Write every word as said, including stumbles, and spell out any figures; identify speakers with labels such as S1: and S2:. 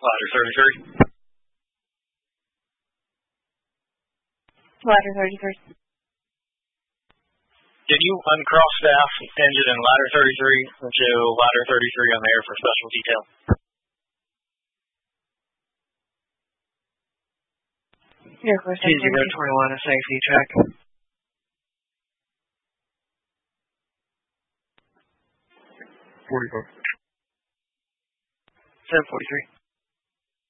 S1: Ladder thirty-three.
S2: Ladder thirty-three.
S1: Can you uncross staff engine in ladder thirty-three to ladder thirty-three on the air for special detail?
S2: Air Force
S3: T zero twenty-one, a safety check.
S4: forty-four.
S3: seven forty-three.